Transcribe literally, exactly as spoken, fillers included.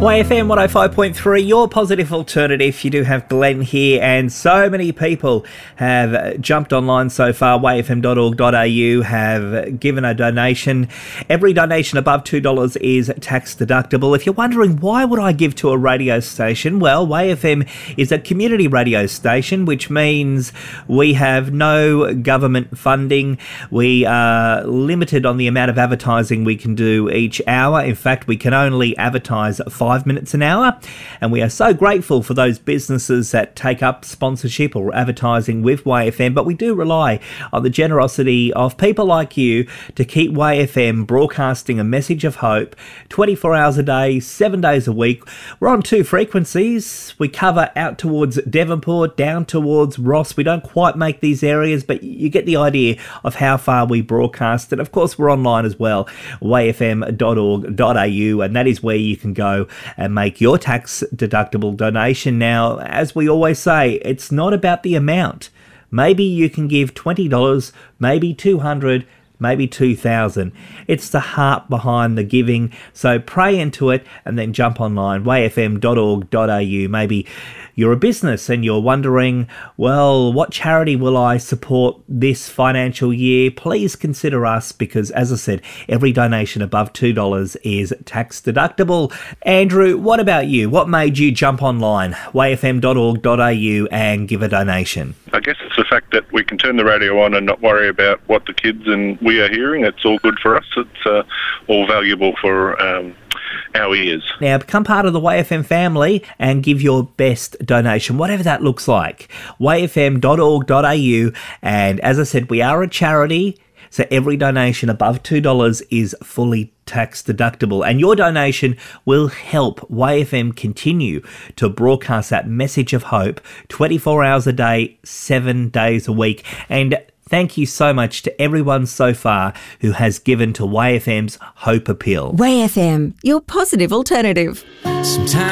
Y F M one oh five point three, your positive alternative. You do have Glenn here, and so many people have jumped online so far. Y F M dot org dot A U have given a donation. Every donation above two dollars is tax deductible. If you're wondering, why would I give to a radio station? Well, Y F M is a community radio station, which means we have no government funding. We are limited on the amount of advertising we can do each hour. In fact, we can only advertise five minutes an hour, and we are so grateful for those businesses that take up sponsorship or advertising with Y F M, but we do rely on the generosity of people like you to keep Y F M broadcasting a message of hope twenty-four hours a day, seven days a week. We're on two frequencies. We cover out towards Devonport, down towards Ross. We don't quite make these areas, but you get the idea of how far we broadcast. And of course, we're online as well, Y F M dot org dot A U, and that is where you can go and make your tax deductible donation. Now, as we always say, it's not about the amount. Maybe you can give twenty dollars, maybe two hundred dollars, maybe two thousand dollars. It's the heart behind the giving. So pray into it and then jump online, Y F M dot org dot A U. Maybe you're a business and you're wondering, well, what charity will I support this financial year? Please consider us, because as I said, every donation above two dollars is tax deductible. Andrew, what about you? What made you jump online, Y F M dot org dot A U, and give a donation? I guess it's the fact that we can turn the radio on and not worry about what the kids and we are hearing. It's all good for us. It's uh, all valuable for um, our ears. Now, become part of the Y F M family and give your best donation, whatever that looks like. Y F M dot org dot A U. And as I said, we are a charity, so every donation above two dollars is fully tax deductible, and your donation will help Y F M continue to broadcast that message of hope twenty-four hours a day, seven days a week. And thank you so much to everyone so far who has given to Y F M's Hope Appeal. Y F M, your positive alternative. Sometimes